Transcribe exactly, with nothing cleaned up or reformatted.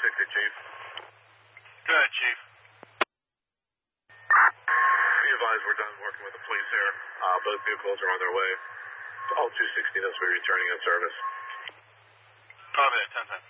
sixty, Chief. Go ahead, Chief. Be advised, we're done working with the police here. Uh, both vehicles are on their way. All two sixty will be returning in service. Copy that, ten ten.